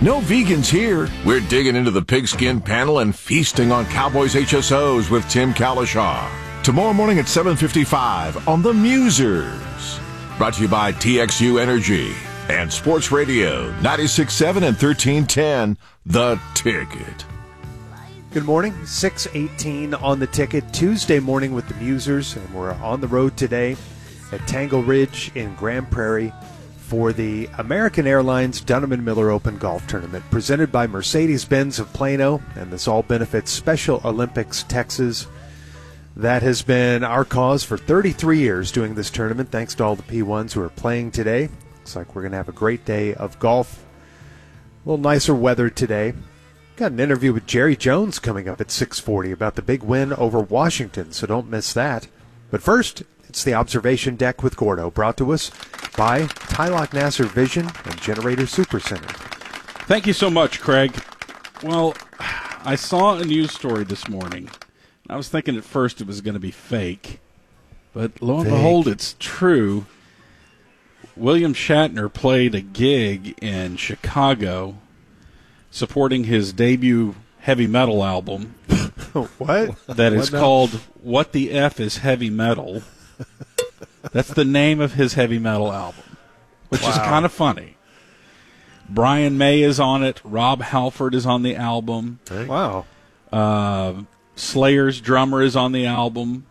No vegans here. We're digging into the pigskin panel and feasting on Cowboys HSOs with Tim Kalishaw. Tomorrow morning at 7:55 on The Musers. Brought to you by TXU Energy and Sports Radio 96.7 and 1310, The Ticket. Good morning, 6:18 on The Ticket, Tuesday morning with The Musers, and we're on the road today at Tangle Ridge in Grand Prairie for the American Airlines Dunham & Miller Open Golf Tournament, presented by Mercedes-Benz of Plano and this all benefits Special Olympics Texas. That has been our cause for 33 years doing this tournament, thanks to all the P1s who are playing today. Looks like we're going to have a great day of golf. A little nicer weather today. Got an interview with Jerry Jones coming up at 6:40 about the big win over Washington, so don't miss that. But first, it's the Observation Deck with Gordo, brought to us by Tylock Nasser Vision and Generator Supercenter. Thank you so much, Craig. Well, I saw a news story this morning. I was thinking at first it was going to be fake, but lo and behold, it's true. William Shatner played a gig in Chicago supporting his debut heavy metal album. What? That is called What the F is Heavy Metal. That's the name of his heavy metal album, which is kind of funny. Brian May is on it. Rob Halford is on the album. Wow. Slayer's drummer is on the album.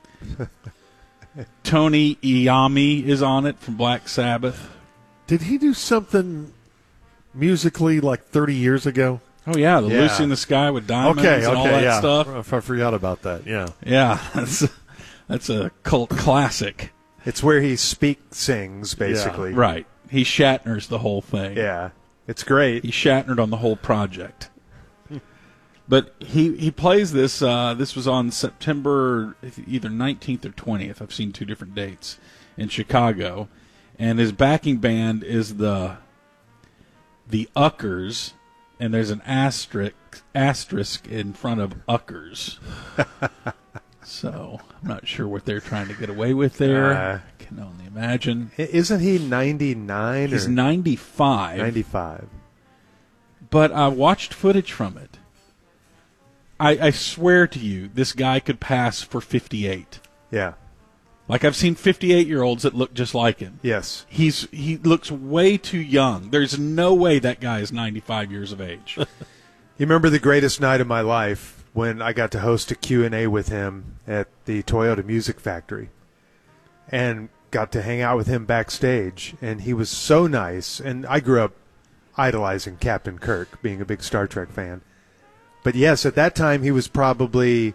Tony Iommi is on it from Black Sabbath. Did he do something musically like 30 years ago? Oh, yeah, Lucy in the Sky with Diamonds and all that stuff. I forgot about that, yeah. Yeah, that's a cult classic. It's where he sings, basically. Yeah. Right. He Shatners the whole thing. Yeah, it's great. He Shatnered on the whole project. But he plays this. This was on September either 19th or 20th. I've seen two different dates in Chicago. And his backing band is the Uckers, and there's an asterisk in front of Uckers. So I'm not sure what they're trying to get away with there. I can only imagine. Isn't he 99? He's 95. 95. But I watched footage from it. I swear to you, this guy could pass for 58. Yeah. Like I've seen 58-year-olds that look just like him. Yes. He looks way too young. There's no way that guy is 95 years of age. You remember the greatest night of my life when I got to host a Q&A with him at the Toyota Music Factory and got to hang out with him backstage. And he was so nice. And I grew up idolizing Captain Kirk, being a big Star Trek fan. But yes, at that time he was probably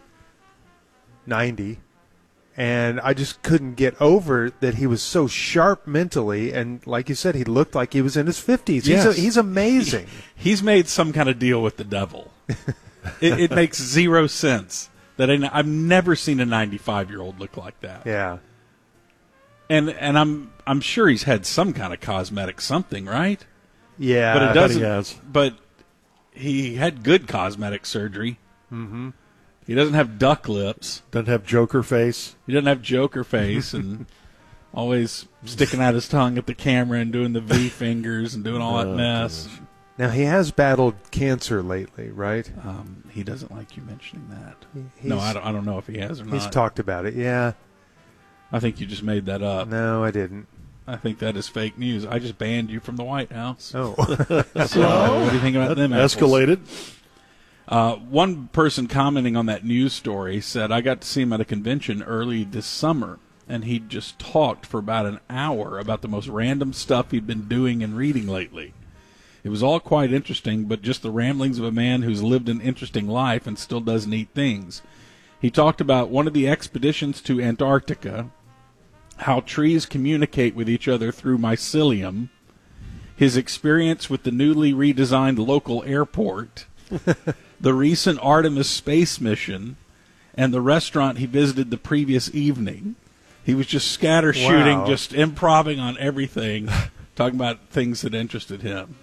90. And I just couldn't get over that he was so sharp mentally, and like you said, he looked like he was in his 50s. Yes. He's amazing. He's made some kind of deal with the devil. It makes zero sense. I've never seen a 95-year-old look like that. Yeah. And I'm sure he's had some kind of cosmetic something, right? Yeah. But it doesn't. He has. But he had good cosmetic surgery. Mm-hmm. He doesn't have duck lips. Doesn't have Joker face. He doesn't have Joker face and always sticking out his tongue at the camera and doing the V fingers and doing all that mess. Gosh. Now, he has battled cancer lately, right? He doesn't like you mentioning that. No, I don't know if he has or not. He's talked about it, yeah. I think you just made that up. No, I didn't. I think that is fake news. I just banned you from the White House. Oh. So, what do you think about them apples? Escalated. One person commenting on that news story said, I got to see him at a convention early this summer, and he just talked for about an hour about the most random stuff he'd been doing and reading lately. It was all quite interesting, but just the ramblings of a man who's lived an interesting life and still does neat things. He talked about one of the expeditions to Antarctica, how trees communicate with each other through mycelium, his experience with the newly redesigned local airport, the recent Artemis space mission, and the restaurant he visited the previous evening. He was just scatter shooting, Wow. just improvising on everything, talking about things that interested him.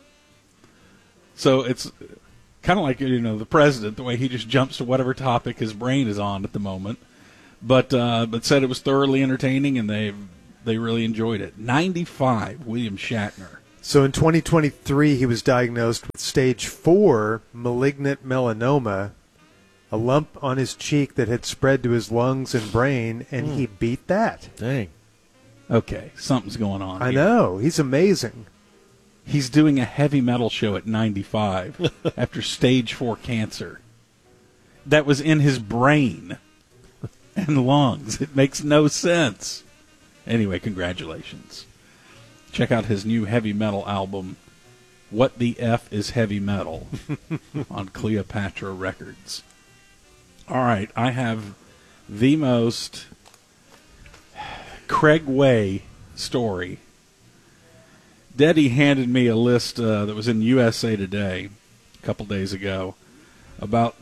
So it's kind of like, the president, the way he just jumps to whatever topic his brain is on at the moment. But said it was thoroughly entertaining, and they really enjoyed it. 95, William Shatner. So in 2023, he was diagnosed with stage 4 malignant melanoma, a lump on his cheek that had spread to his lungs and brain, and he beat that. Dang. Okay, something's going on. I here. know. He's amazing. He's doing a heavy metal show at 95 after stage 4 cancer. That was in his brain and lungs. It makes no sense. Anyway, congratulations. Check out his new heavy metal album, What the F is Heavy Metal, on Cleopatra Records. All right, I have the most Craig Way story. Deddy handed me a list that was in USA Today a couple days ago about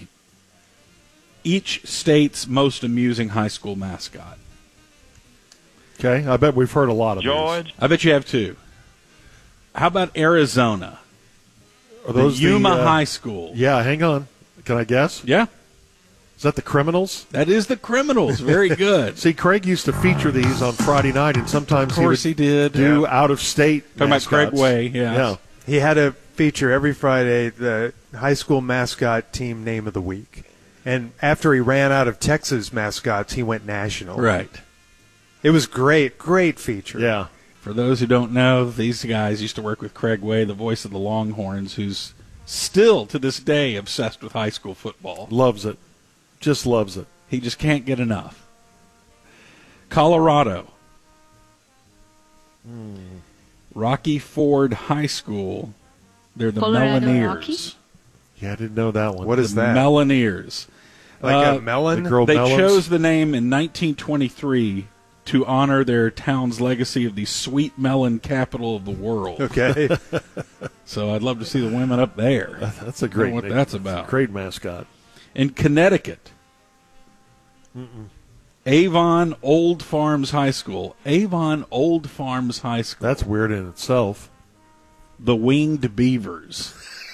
each state's most amusing high school mascot. Okay, I bet we've heard a lot of George. I bet you have two. How about Arizona? these. Are those Yuma High School. Yeah, hang on. Can I guess? Yeah, Is that the Criminals? that is the Criminals. Very good. See, Craig used to feature these on Friday night, and sometimes Of course he he did. would do Yeah. out-of-state Talking about Craig mascots. Way, yes. Yeah. He had a feature every Friday, the high school mascot team name of the week. And after he ran out of Texas mascots, he went national. Right. It was great, great feature. Yeah. For those who don't know, these guys used to work with Craig Way, the voice of the Longhorns, who's still to this day obsessed with high school football. Loves it. Just loves it. He just can't get enough. Colorado. Rocky Ford High School. They're the Colorado Melineers. Rocky? Yeah, I didn't know that one. What is The that? Melineers. Like a melon? the girl They melons? chose the name in 1923 to honor their town's legacy of the sweet melon capital of the world. Okay. So I'd love to see the women up there. That's a great I don't know what name. that's about. Great mascot. In Connecticut, Avon Old Farms High School. Avon Old Farms High School. That's weird in itself. The Winged Beavers.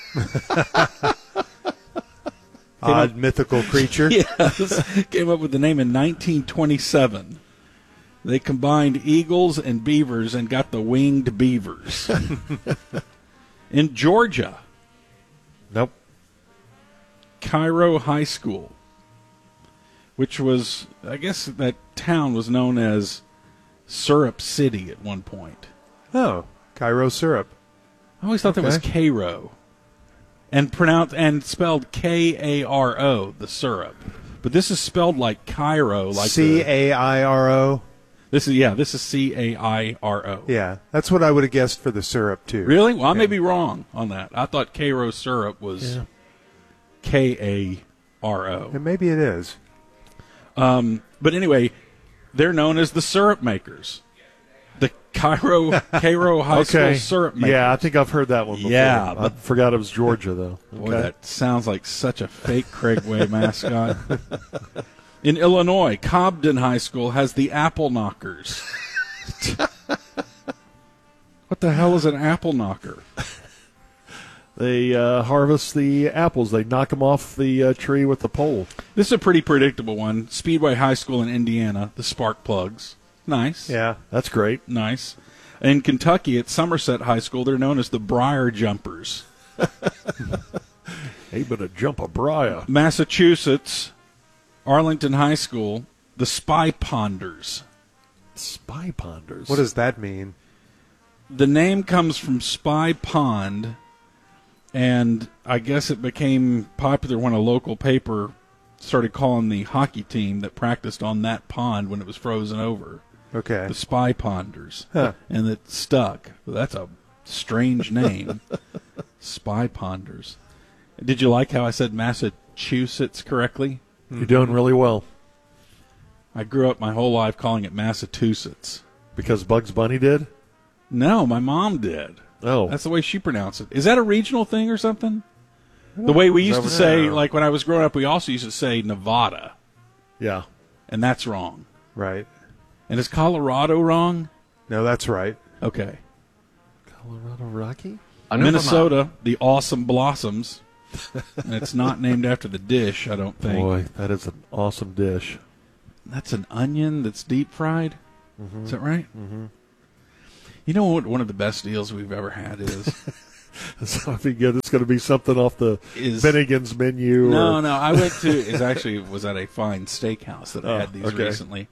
Odd mythical creature. Yes. Came up with the name in 1927. They combined eagles and beavers and got the Winged Beavers. In Georgia, Nope. Cairo High School, which was, I guess that town was known as Syrup City at one point. Oh, Cairo syrup. I always thought that was Cairo, and pronounced and spelled Karo, the syrup. But this is spelled like Cairo, like Cairo. this is Cairo. Yeah, that's what I would have guessed for the syrup, too. Really? Well, I may Yeah. be wrong on that. I thought Cairo syrup was Karo. And maybe it is. But anyway, they're known as the syrup makers. The Cairo High School syrup makers. Yeah, I think I've heard that one before. Yeah, I but- forgot it was Georgia, though. Boy, that sounds like such a fake Craig Way mascot. In Illinois, Cobden High School has the Apple Knockers. What the hell is an apple knocker? They harvest the apples. They knock them off the tree with the pole. This is a pretty predictable one. Speedway High School in Indiana, the Spark Plugs. Nice. Yeah. That's great. Nice. In Kentucky, at Somerset High School, they're known as the Briar Jumpers. Hey, but a jump a briar. Massachusetts, Arlington High School, the Spy Ponders. Spy ponders. What does that mean? The name comes from Spy Pond, and I guess it became popular when a local paper started calling the hockey team that practiced on that pond when it was frozen over Okay. the Spy Ponders. Huh. And it stuck. That's a strange name. Spy Ponders. Did you like how I said Massachusetts correctly? You're doing really well. I grew up my whole life calling it Massachusetts. Because Bugs Bunny did? No, my mom did. Oh. That's the way she pronounced it. Is that a regional thing or something? The way we used to say, like when I was growing up, we also used to say Nevada, Yeah. and that's wrong. Right. And is Colorado wrong? No, that's right. Okay. Colorado Rocky? Minnesota, the Awesome Blossoms. And it's not named after the dish, I don't think. Boy, that is an awesome dish. That's an onion that's deep fried? Is that right? You know what one of the best deals we've ever had is? So if you get, it's going to be something off the Is- Bennigan's menu. No, or, no. I went to was at a fine steakhouse that I had these okay. recently.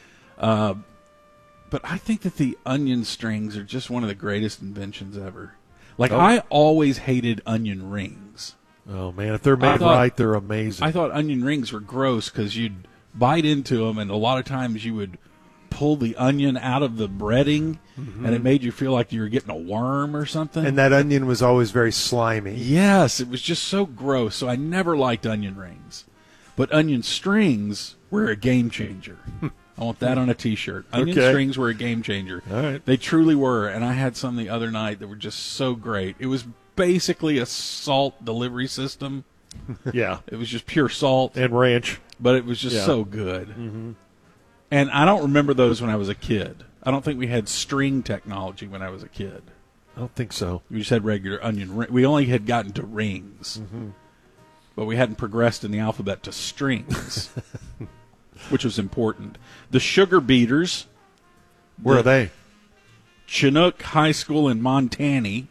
But I think that the onion strings are just one of the greatest inventions ever. Like, I always hated onion rings. Oh man, if they're made right, they're amazing. I thought onion rings were gross because you'd bite into them, and a lot of times you would pull the onion out of the breading, and it made you feel like you were getting a worm or something. And that onion was always very slimy. Yes, it was just so gross. So I never liked onion rings. But onion strings were a game changer. I want that on a T-shirt. Onion strings were a game changer. All right. They truly were. And I had some the other night that were just so great. It was basically a salt delivery system. Yeah, It was just pure salt, and ranch. but it was just so good. And I don't remember those when I was a kid. I don't think we had string technology when I was a kid. I don't think so. We just had regular onion ring. We only had gotten to rings, but we hadn't progressed in the alphabet to strings, which was important. The Sugar Beaters. Where are they? Chinook High School in Montana.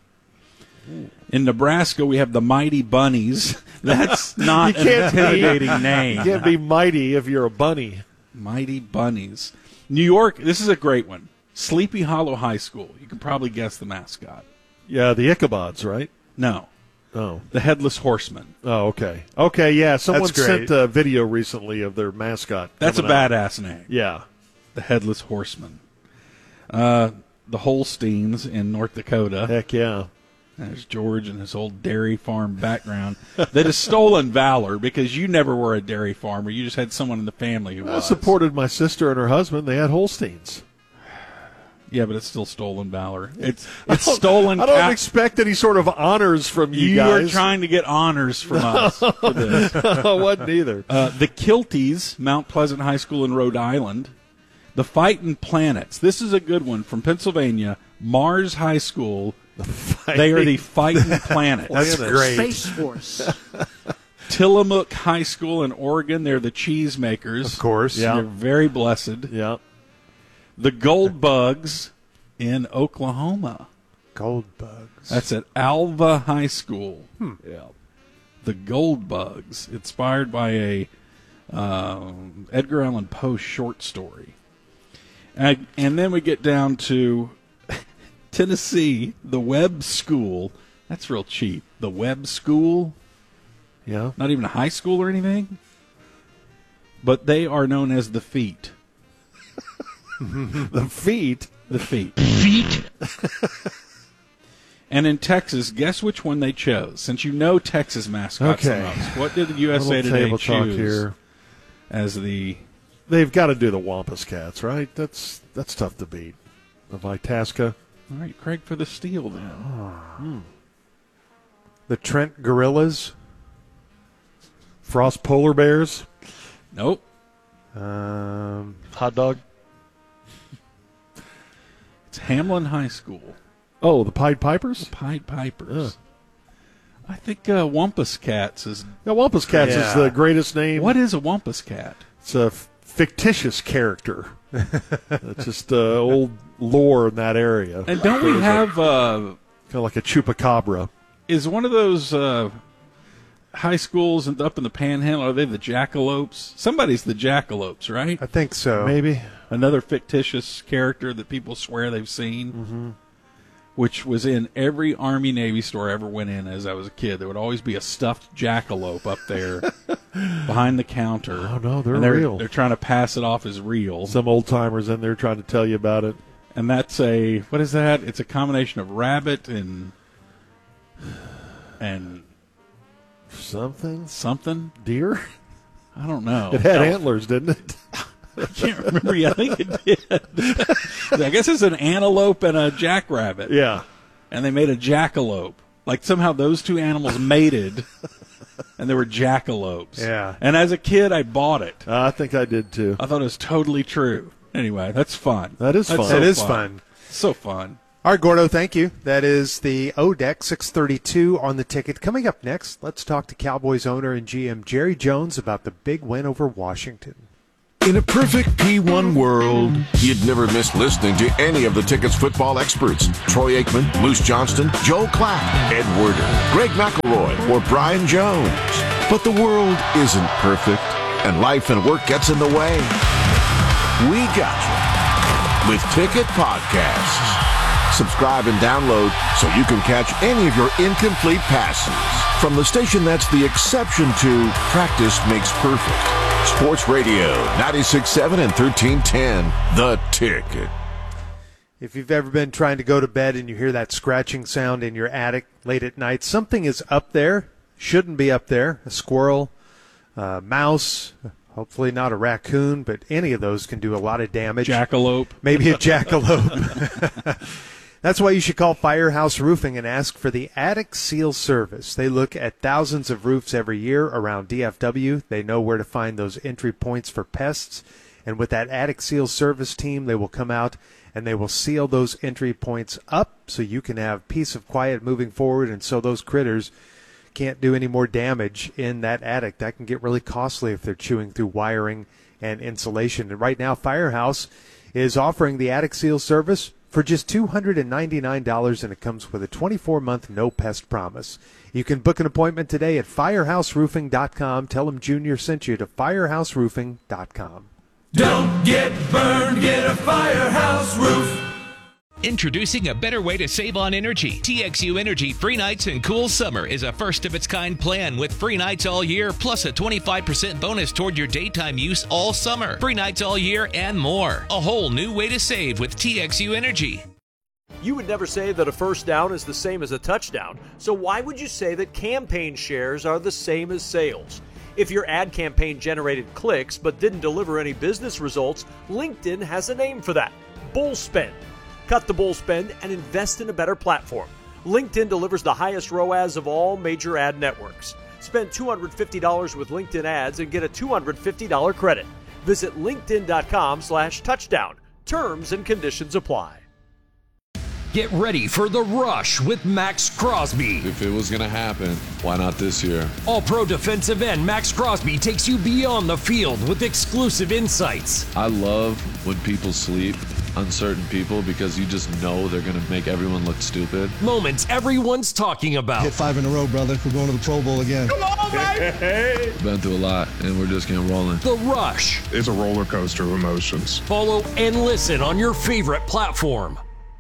In Nebraska, we have the Mighty Bunnies. That's not an intimidating name. You can't be mighty if you're a bunny. Mighty Bunnies. New York, this is a great one. Sleepy Hollow High School. You can probably guess the mascot. Yeah, the Ichabods, right? No, Oh. the Headless Horseman. Oh, okay. Okay, yeah. Someone That's great. sent a video recently of their mascot. That's a coming out. badass name. Yeah. The Headless Horseman. The Holsteins in North Dakota. Heck yeah. There's George and his old dairy farm background. That is stolen valor because you never were a dairy farmer. You just had someone in the family who I was. supported my sister and her husband. They had Holsteins. Yeah, but it's still stolen valor. It's stolen. I don't expect any sort of honors from you guys. are trying to get honors from us for this. I wasn't either. The Kilties, Mount Pleasant High School in Rhode Island. The Fightin' Planets. This is a good one from Pennsylvania. Mars High School. They are the Fightin' Planets. That's great. Space Force. Tillamook High School in Oregon. They're the Cheesemakers. Of course. Yeah. They're very blessed. Yeah. The Gold Bugs in Oklahoma. Gold bugs. That's at Alva High School. Yeah. The Gold Bugs, inspired by a Edgar Allan Poe short story. And then we get down to Tennessee, the Webb School. That's real cheap. The Webb School, Yeah. not even a high school or anything. But they are known as the Feet. The feet. The Feet. Feet. And in Texas, guess which one they chose? Since you know Texas mascots the Okay. most. What did the USA Little Today table talk choose here. as the... They've got to do the Wampus Cats, right? That's tough to beat. The Itasca. All right, Craig for the steal then. The Trent Gorillas. Frost Polar Bears. Nope. Hot dog. It's Hamlin High School. Oh, the Pied Pipers? Pied Pipers. I think Wampus Cats is... Yeah, Wampus Cats is Yeah. the greatest name. What is a Wampus Cat? It's a fictitious character. It's just old lore in that area. And don't we have... Kind of like a chupacabra. is one of those high schools up in the Panhandle, are they the Jackalopes? Somebody's the Jackalopes, right? I think so. Maybe. Another fictitious character that people swear they've seen, which was in every Army Navy store I ever went in as I was a kid. There would always be a stuffed jackalope up there behind the counter. Oh, no, they're And real. They're trying to pass it off as real. Some old timers in there trying to tell you about it. And that's a, what is that? It's a combination of rabbit and something. Deer? I don't know. It had antlers, didn't it? I can't remember. Yeah, I think it did. I guess it's an antelope and a jackrabbit. Yeah. And they made a jackalope. Like somehow those two animals mated, and they were jackalopes. Yeah. And as a kid, I bought it. I think I did too. I thought it was totally true. Anyway, that's fun. That is That's fun. so That is fun. So fun. All right, Gordo, thank you. That is the ODEC 632 on the ticket. Coming up next, let's talk to Cowboys owner and GM Jerry Jones about the big win over Washington. In a perfect P1 world, you'd never miss listening to any of the Ticket's football experts. Troy Aikman, Moose Johnston, Joe Clapp, Ed Werder, Greg McElroy, or Brian Jones. But the world isn't perfect, and life and work gets in the way. We got you with Ticket Podcasts. Subscribe and download so you can catch any of your incomplete passes from the station that's the exception to practice makes perfect. Sports Radio 96.7 and 1310, The Ticket. If you've ever been trying to go to bed and you hear that scratching sound in your attic late at night, something is up there. Shouldn't be up there. A squirrel, a mouse, hopefully not a raccoon, but any of those can do a lot of damage. Jackalope. Maybe a jackalope. That's why you should call Firehouse Roofing and ask for the Attic Seal Service. They look at thousands of roofs every year around DFW. They know where to find those entry points for pests. And with that Attic Seal Service team, they will come out and they will seal those entry points up so you can have peace of quiet moving forward, and so those critters can't do any more damage in that attic. That can get really costly if they're chewing through wiring and insulation. And right now, Firehouse is offering the Attic Seal Service for just $299, and it comes with a 24-month no-pest promise. You can book an appointment today at firehouseroofing.com. Tell them Junior sent you to firehouseroofing.com. Don't get burned, get a Firehouse Roof. Introducing a better way to save on energy. TXU Energy Free Nights and Cool Summer is a first-of-its-kind plan with free nights all year, plus a 25% bonus toward your daytime use all summer. Free nights all year and more. A whole new way to save with TXU Energy. You would never say that a first down is the same as a touchdown, so why would you say that campaign shares are the same as sales? If your ad campaign generated clicks but didn't deliver any business results, LinkedIn has a name for that: bull spend. Cut the bull spend and invest in a better platform. LinkedIn delivers the highest ROAS of all major ad networks. Spend $250 with LinkedIn ads and get a $250 credit. Visit linkedin.com/touchdown. Terms and conditions apply. Get ready for The Rush with Max Crosby. If it was going to happen, why not this year? All-pro defensive end Max Crosby takes you beyond the field with exclusive insights. I love when people sleep, uncertain people, because you just know they're going to make everyone look stupid. Moments everyone's talking about. Hit 5 in a row, brother. We're going to the Pro Bowl again. Come on, baby! Been through a lot, and we're just getting rolling. The Rush. It's a roller coaster of emotions. Follow and listen on your favorite platform.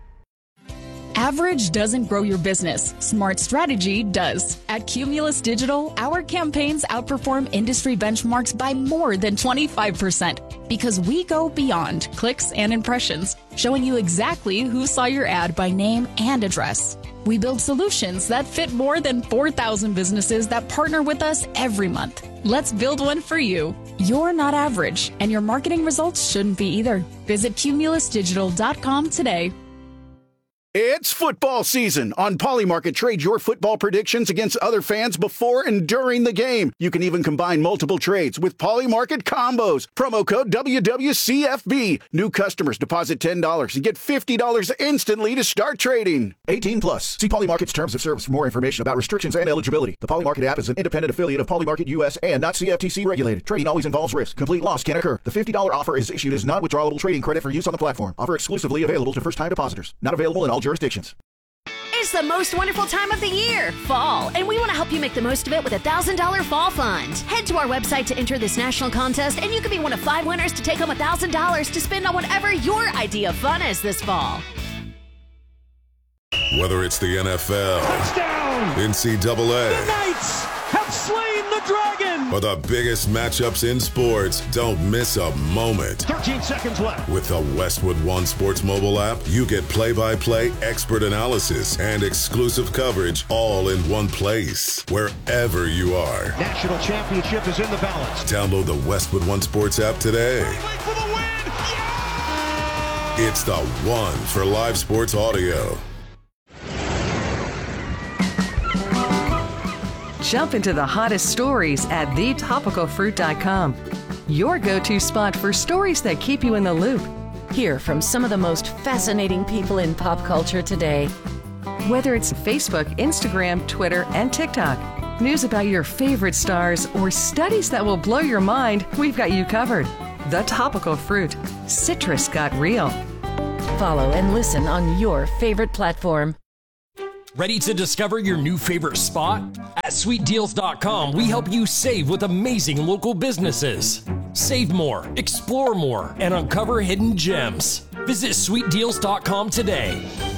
Average doesn't grow your business. Smart strategy does. At Cumulus Digital, our campaigns outperform industry benchmarks by more than 25% because we go beyond clicks and impressions, showing you exactly who saw your ad by name and address. We build solutions that fit more than 4,000 businesses that partner with us every month. Let's build one for you. You're not average, and your marketing results shouldn't be either. Visit cumulusdigital.com today. It's football season. On Polymarket, trade your football predictions against other fans before and during the game. You can even combine multiple trades with Polymarket combos. Promo code WWCFB. New customers deposit $10 and get $50 instantly to start trading. 18 plus. See Polymarket's terms of service for more information about restrictions and eligibility. The Polymarket app is an independent affiliate of Polymarket US and not CFTC regulated. Trading always involves risk. Complete loss can occur. The $50 offer is issued as non-withdrawable trading credit for use on the platform. Offer exclusively available to first-time depositors. Not available in all jurisdictions. It's the most wonderful time of the year, fall, and we want to help you make the most of it with a $1,000 fall fund. Head to our website to enter this national contest, and you could be one of 5 winners to take home $1,000 to spend on whatever your idea of fun is this fall. Whether it's the NFL, Touchdown! NCAA, The Knights have slain the dragon! or the biggest matchups in sports, don't miss a moment. 13 seconds left. With the Westwood One Sports mobile app, you get play-by-play expert analysis and exclusive coverage all in one place, wherever you are. National championship is in the balance. Download the Westwood One Sports app today. For the win! Yeah! It's the one for live sports audio. Jump into the hottest stories at thetopicalfruit.com. Your go-to spot for stories that keep you in the loop. Hear from some of the most fascinating people in pop culture today. Whether it's Facebook, Instagram, Twitter, and TikTok, news about your favorite stars, or studies that will blow your mind, we've got you covered. The Topical Fruit. Citrus got real. Follow and listen on your favorite platform. Ready to discover your new favorite spot? At sweetdeals.com, we help you save with amazing local businesses. Save more, explore more, and uncover hidden gems. Visit sweetdeals.com today.